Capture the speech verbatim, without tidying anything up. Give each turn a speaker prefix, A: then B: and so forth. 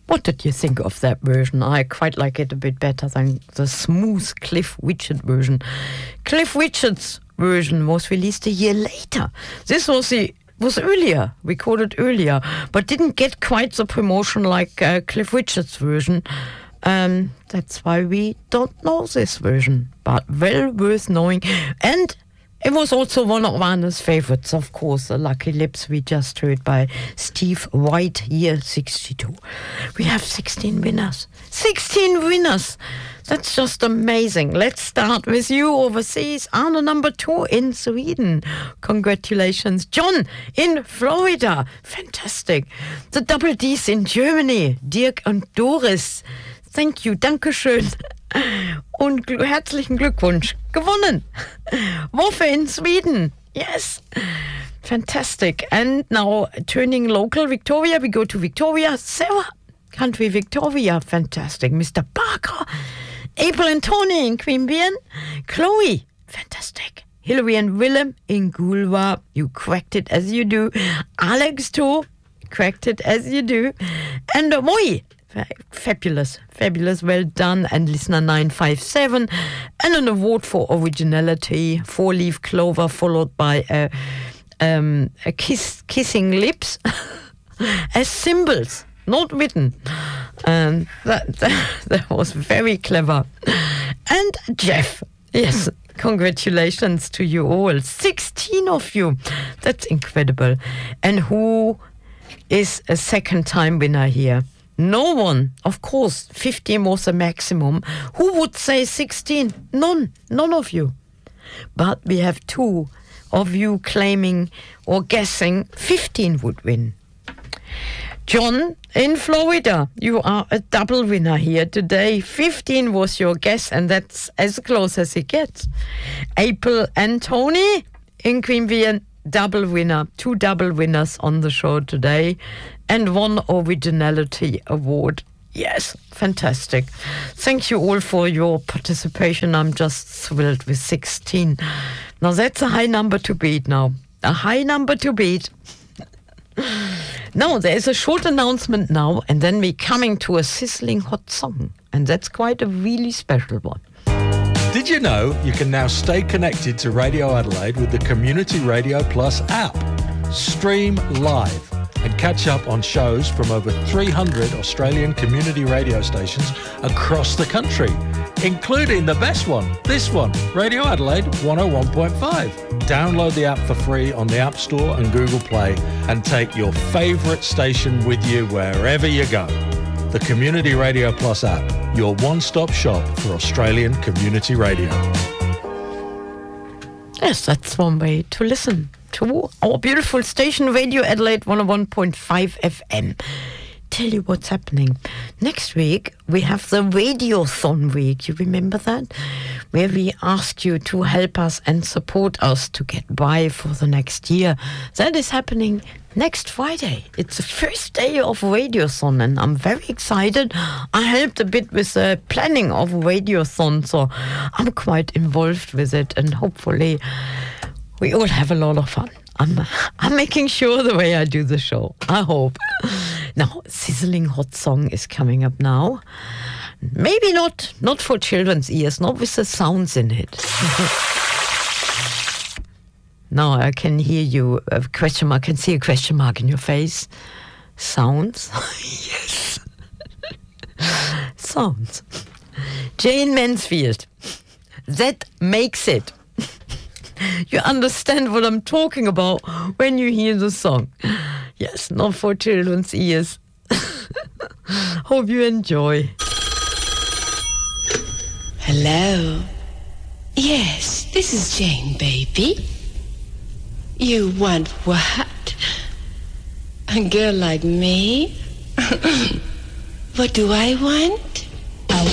A: What did you think of that version? I quite like it a bit better than the smooth Cliff Richard version. Cliff Richard's version was released a year later. This was the was earlier, recorded earlier, but didn't get quite the promotion like uh, Cliff Richard's version. Um, that's why we don't know this version, but well worth knowing. And it was also one of Anna's favorites, of course, The Lucky Lips we just heard by Steve White, year sixty-two. We have sixteen winners. sixteen winners! That's just amazing. Let's start with you overseas. Anna number two in Sweden. Congratulations. John in Florida. Fantastic. The Double D's in Germany. Dirk und Doris. Thank you. Dankeschön. Und gl- herzlichen Glückwunsch. Gewonnen. Woffe in Sweden. Yes. Fantastic. And now turning local. Victoria. We go to Victoria. Sarah. Country Victoria. Fantastic. Mister Parker. April and Tony in Queanbeyan. Chloe. Fantastic. Hillary and Willem in Goulwa. You cracked it as you do. Alex too. Cracked it as you do. And uh, Moi. Fabulous, fabulous, well done. And listener nine five seven, and an award for originality, Four Leaf Clover, followed by a, um, a kiss, kissing lips as symbols, not written. Um, that, that that was very clever. And Jeff, yes, congratulations to you all, sixteen of you. That's incredible. And who is a second time winner here? No one. Of course, fifteen was the maximum. Who would say sixteen? None. None of you. But we have two of you claiming or guessing fifteen would win. John in Florida, you are a double winner here today. fifteen was your guess, and that's as close as it gets. April and Tony in Queanbeyan, double winner. Two double winners on the show today. And one originality award. Yes, fantastic. Thank you all for your participation. I'm just thrilled with sixteen. Now that's a high number to beat now. A high number to beat. Now, there is a short announcement now, and then we're coming to a sizzling hot song. And that's quite a really special one.
B: Did you know you can now stay connected to Radio Adelaide with the Community Radio Plus app? Stream live and catch up on shows from over three hundred Australian community radio stations across the country, including the best one, this one, Radio Adelaide one oh one point five. Download the app for free on the App Store and Google Play and take your favourite station with you wherever you go. The Community Radio Plus app, your one-stop shop for Australian community radio.
A: Yes, that's one way to listen to our beautiful station, Radio Adelaide one oh one point five F M. Tell you what's happening. Next week, we have the Radiothon week. You remember that? Where we ask you to help us and support us to get by for the next year. That is happening next Friday. It's the first day of Radiothon, and I'm very excited. I helped a bit with the planning of Radiothon, so I'm quite involved with it, and hopefully we all have a lot of fun. I'm, I'm making sure the way I do the show. I hope. Now, sizzling hot song is coming up now. Maybe not, not for children's ears, not with the sounds in it. Now I can hear you, a question mark, I can see a question mark in your face. Sounds? Yes. Sounds. Jane Mansfield. That makes it. You understand what I'm talking about when you hear the song. Yes, not for children's ears. Hope you enjoy.
C: Hello. Yes, this is Jane, baby. You want what? A girl like me? What do I want?